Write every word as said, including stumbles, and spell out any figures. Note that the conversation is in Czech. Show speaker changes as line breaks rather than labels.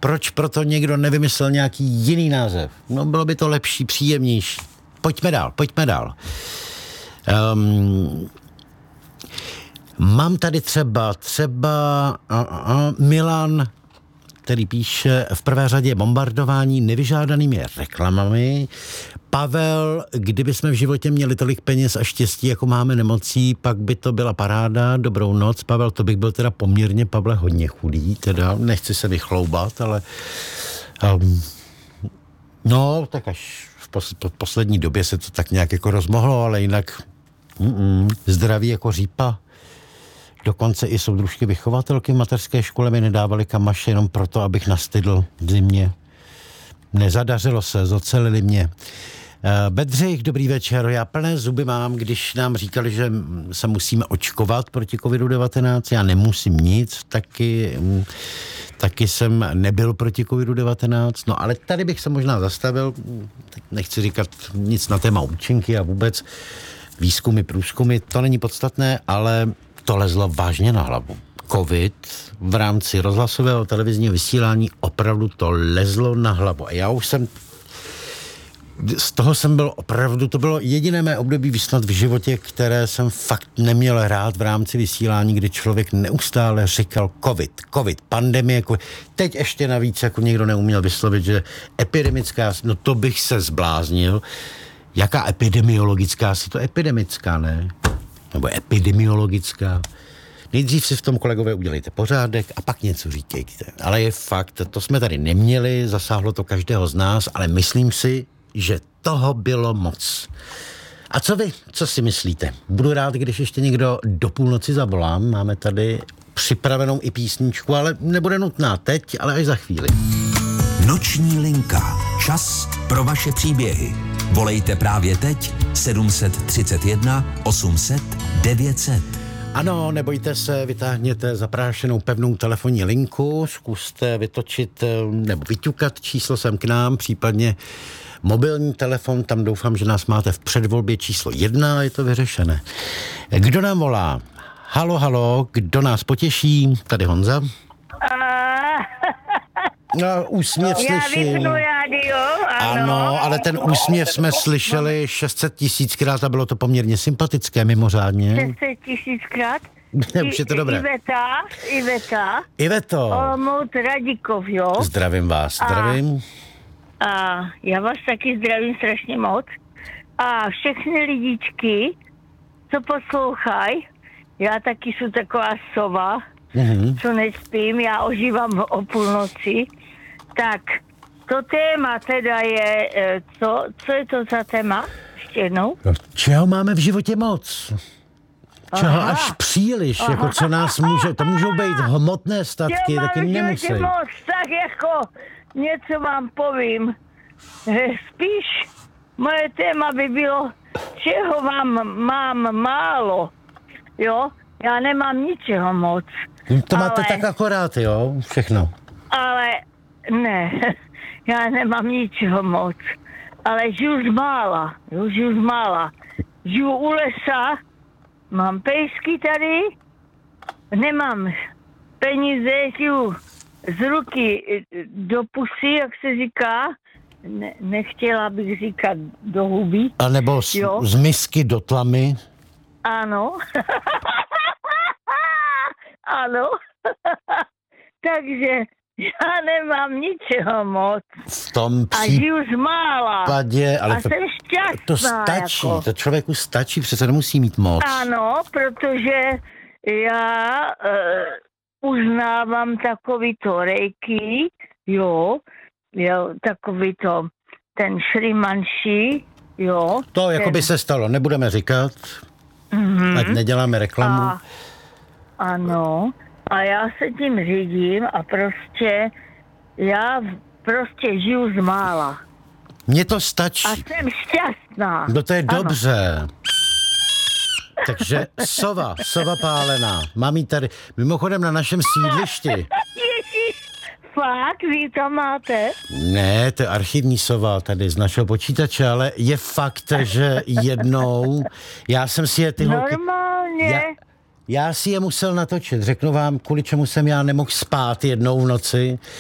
proč proto někdo nevymyslel nějaký jiný název? No bylo by to lepší, příjemnější. Pojďme dál, pojďme dál. Um, mám tady třeba, třeba uh, uh, Milan, který píše v prvé řadě bombardování nevyžádanými reklamami. Pavel, kdyby jsme v životě měli tolik peněz a štěstí, jako máme nemocí, pak by to byla paráda. Dobrou noc, Pavel, to bych byl teda poměrně, Pavle, hodně chudý, teda nechci se vychloubat, ale um, no, tak až v pos, po poslední době se to tak nějak jako rozmohlo, ale jinak mm, zdraví jako řípa. Dokonce i soudružky vychovatelky v mateřské škole mi nedávaly kamaše jenom proto, abych nastydl v zimě. Nezadařilo se, zocelili mě. Bedřich, dobrý večer. Já plné zuby mám, když nám říkali, že se musíme očkovat proti kovidu devatenáct. Já nemusím nic, taky, taky jsem nebyl proti kovidu devatenáct. No ale tady bych se možná zastavil, nechci říkat nic na téma účinky a vůbec výzkumy, průzkumy, to není podstatné, ale to lezlo vážně na hlavu. Covid v rámci rozhlasového televizního vysílání opravdu to lezlo na hlavu. A já už jsem, z toho jsem byl opravdu, to bylo jediné mé období snad v životě, které jsem fakt neměl rád v rámci vysílání, kdy člověk neustále říkal covid, covid, pandemie, COVID. Teď ještě navíc, jako někdo neuměl vyslovit, že epidemická, no to bych se zbláznil. Jaká epidemiologická, si to epidemická, ne? Nebo epidemiologická. Nejdřív si v tom, kolegové, udělejte pořádek a pak něco říkejte. Ale je fakt, to jsme tady neměli, zasáhlo to každého z nás, ale myslím si, že toho bylo moc. A co vy, co si myslíte? Budu rád, když ještě někdo do půlnoci zavolám. Máme tady připravenou i písničku, ale nebude nutná teď, ale až za chvíli.
Noční linka. Čas pro vaše příběhy. Volejte právě teď sedm set třicet jedna osm set devět set.
Ano, nebojte se, vytáhněte zaprášenou pevnou telefonní linku, zkuste vytočit nebo vyťukat číslo sem k nám, případně mobilní telefon, tam doufám, že nás máte v předvolbě číslo jedna, je to vyřešené. Kdo nám volá? Halo, halo, kdo nás potěší? Tady Honza. No, úsměv
Já
slyším.
vypnu rádio, ano.
Ano, ale ten úsměv jsme slyšeli šest set tisíckrát a bylo to poměrně sympatické, mimořádně.
šest set tisíckrát?
Ne, už je to dobré.
Iveta, Iveta.
Iveto.
Olomouc Radikov, jo.
Zdravím vás, zdravím.
A, a já vás taky zdravím strašně moc. A všechny lidičky, co poslouchají, já taky jsem taková sova, mm-hmm. co nespím, já ožívám o půlnoci. Tak, to téma teda je, co, co je to za téma? Ještě jednou?
No, čeho máme v životě moc? Čeho
Aha.
až příliš, Aha. jako co nás může, to můžou být hmotné statky,
Čeho
taky
máme v
nemusí.
životě moc, tak jako něco vám povím. Spíš moje téma by bylo, čeho vám mám málo, jo? Já nemám ničeho moc.
To máte
ale,
tak akorát, jo? Všechno.
Ale ne, já nemám ničeho moc. Ale žiju z mála, jo, žiju z mála. Žiju u lesa, mám pejsky tady, nemám peníze, žiju z ruky do pusy, jak se říká. Ne, nechtěla bych říkat do huby.
A nebo z, z misky do tlamy.
Ano. Ano. Takže já nemám ničeho moc.
V tom
A žiju z mála.
případě, ale
a
to,
jsem šťastná.
to stačí,
jako.
to člověku stačí, přece nemusí mít moc.
Ano, protože já uh, uznávám takovýto rejky, jo, jo, takovýto ten šrimanší, jo.
To jako
ten...
by se stalo, nebudeme říkat, mm-hmm. ať neděláme reklamu.
A, ano, a já se tím řídím a prostě já prostě žiju z mála.
Mně to stačí.
A jsem šťastná.
No to je
ano.
dobře. Takže sova, sova pálená. Mám jí tady, mimochodem na našem sídlišti.
Ježiš, fakt, vy to máte?
Ne, to je archivní sova tady z našeho počítače, ale je fakt, že jednou, já jsem si je ty holky...
Normálně.
Já, já si je musel natočit, řeknu vám, kvůli čemu jsem já nemohl spát jednou v noci.